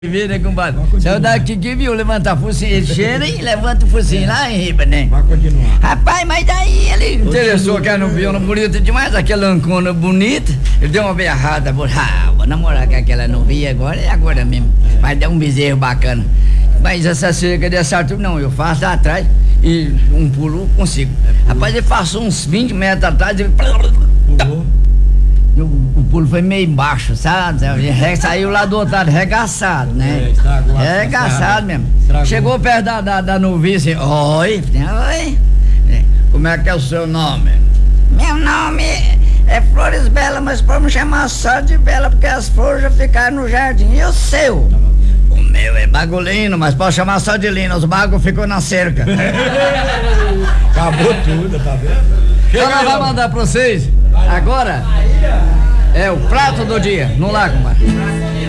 Vira, compadre. Saiu daqui que viu levantar focinho, ele cheira e levanta o focinho lá em riba, né? Vai continuar. Rapaz, mas daí ele interessou que era no violão bonito demais, aquela ancona bonita. Ele deu uma berrada, vou namorar com aquela novinha agora, é agora mesmo. Mas deu um bezerro bacana. Mas essa cerca dessa altura, não, eu faço lá atrás e um pulo consigo. Rapaz, ele passou uns 20 metros atrás e Pulou. o pulo foi meio embaixo, sabe? Saiu lá do outro lado, regaçado, né? Estragou a Regaçado mesmo. Estragou. Chegou perto da novice, oi. Como é que é o seu nome? Meu nome é Flores Bela, mas pode me chamar só de Bela, porque as flores já ficaram no jardim. E o seu? O meu é Bagulino, mas pode chamar só de Lino, os bagos ficou na cerca. Acabou tudo, tá vendo? Então nós vamos mandar pra vocês agora é o prato do dia. Não lá, compadre.